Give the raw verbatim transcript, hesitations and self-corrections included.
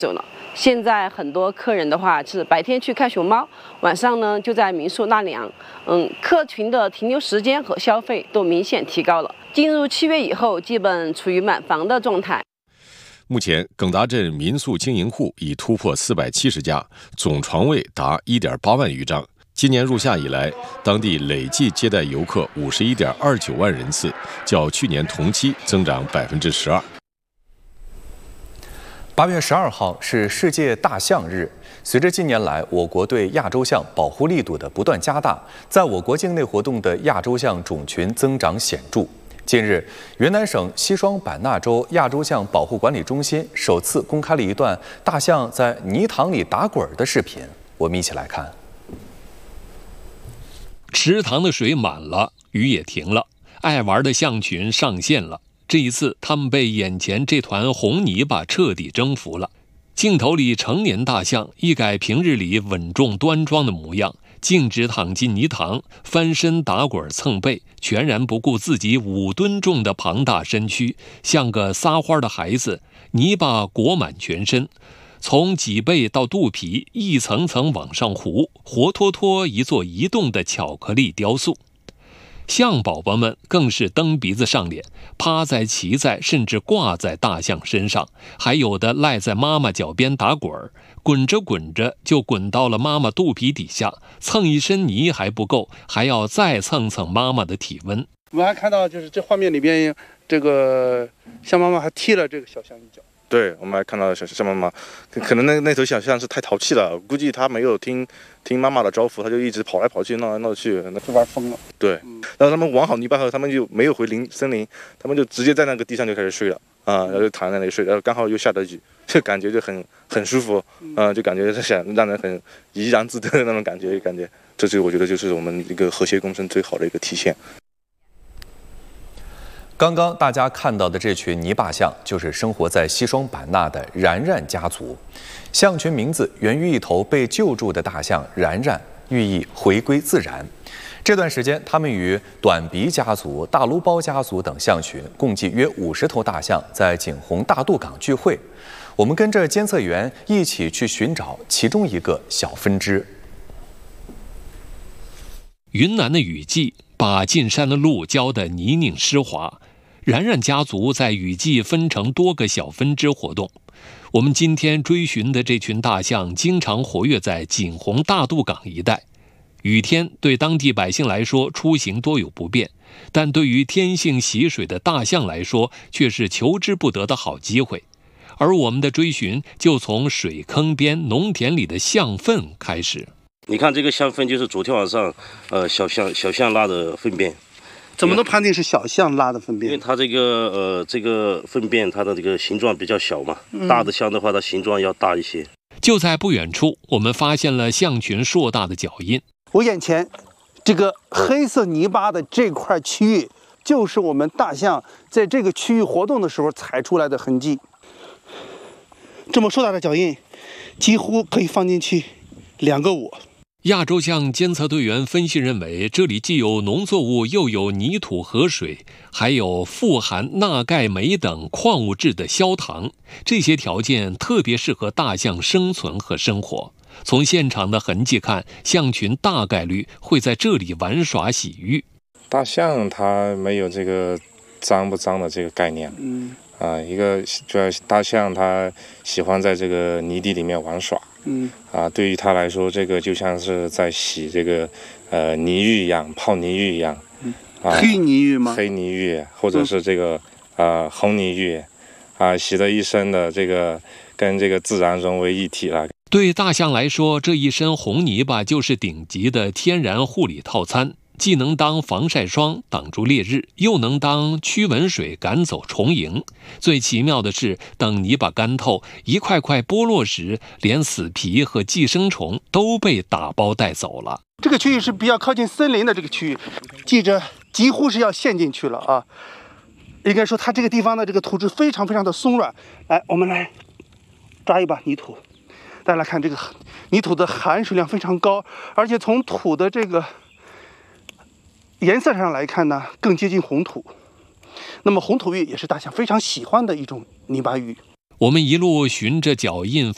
走了。现在很多客人的话是白天去看熊猫，晚上呢就在民宿纳凉。嗯，客群的停留时间和消费都明显提高了。进入七月以后，基本处于满房的状态。 目前，耿达镇民宿经营户已突破四百七十家，总床位达 一点八万余张。今年入夏以来，当地累计接待游客 五十一点二九万人次，较去年同期增长 百分之十二。 八月十二号是世界大象日。随着近年来我国对亚洲象保护力度的不断加大，在我国境内活动的亚洲象种群增长显著。近日，云南省西双版纳州亚洲象保护管理中心首次公开了一段大象在泥塘里打滚的视频，我们一起来看。 池塘的水满了，雨也停了，爱玩的象群上线了。这一次，他们被眼前这团红泥巴彻底征服了。镜头里，成年大象一改平日里稳重端庄的模样，径直躺进泥塘，翻身打滚蹭背，全然不顾自己五吨重的庞大身躯，像个撒欢的孩子，泥巴裹满全身，从脊背到肚皮一层层往上糊，活脱脱一座移动的巧克力雕塑。象宝宝们更是蹬鼻子上脸，趴在、骑在，甚至挂在大象身上，还有的赖在妈妈脚边打滚儿，滚着滚着就滚到了妈妈肚皮底下，蹭一身泥还不够，还要再蹭蹭妈妈的体温。 我们还看到，就是这画面里边，这个象妈妈还踢了这个小象一脚。 对，我们还看到小象妈妈，可能那那头小象是太淘气了，估计它没有听听妈妈的招呼，它就一直跑来跑去，闹来闹去，那就玩疯了。 对，嗯、然后他们玩好泥巴后，他们就没有回林森林，他们就直接在那个地上就开始睡了啊，然后就躺在那里睡，然后刚好又下着雨，就感觉就很很舒服，啊、呃，就感觉是想让人很怡然自得的那种感觉，感觉这就我觉得就是我们一个和谐共生最好的一个体现。 刚刚大家看到的这群泥巴象，就是生活在西双版纳的然然家族。象群名字源于一头被救助的大象然然，寓意回归自然。这段时间，他们与短鼻家族、大撸包家族等象群共计约五十头大象在景洪大渡港聚会。我们跟着监测员一起去寻找其中一个小分支。 云南的雨季把进山的路浇得泥泞湿滑。然然家族在雨季分成多个小分支活动。我们今天追寻的这群大象经常活跃在景洪大渡港一带。雨天对当地百姓来说出行多有不便，但对于天性喜水的大象来说却是求之不得的好机会。而我们的追寻就从水坑边、农田里的象粪开始。 你看这个象粪就是昨天晚上，呃，小象小象拉的粪便。 怎么能判定是小象拉的粪便？ 因为它这个呃这个粪便它的这个形状比较小嘛，嗯、大的象的话它形状要大一些。 就在不远处，我们发现了象群硕大的脚印。 我眼前这个黑色泥巴的这块区域，就是我们大象在这个区域活动的时候踩出来的痕迹。这么硕大的脚印，几乎可以放进去两个我。 亚洲象监测队员分析认为，这里既有农作物，又有泥土河水，还有富含钠钙镁等矿物质的焦塘，这些条件特别适合大象生存和生活。从现场的痕迹看，象群大概率会在这里玩耍洗浴。 大象它没有这个脏不脏的这个概念，嗯啊，一个主要大象它喜欢在这个泥地里面玩耍。嗯啊，对于他来说，这个就像是在洗这个呃泥浴一样，泡泥浴一样。 嗯啊、黑泥浴吗？ 黑泥浴，或者是这个、嗯、呃红泥浴，啊，洗了一身的这个跟这个自然融为一体了。 对大象来说，这一身红泥巴就是顶级的天然护理套餐。既能当防晒霜挡住烈日，又能当驱蚊水赶走虫蝇。最奇妙的是，等泥巴干透，一块块剥落时，连死皮和寄生虫都被打包带走了。 这个区域是比较靠近森林的这个区域，记着几乎是要陷进去了啊！应该说，它这个地方的这个土质非常非常的松软。来，我们来抓一把泥土，大家来看这个泥土的含水量非常高，而且从土的这个颜色上来看呢，更接近红土。那么红土浴也是大象非常喜欢的一种泥巴浴。 我们一路循着脚印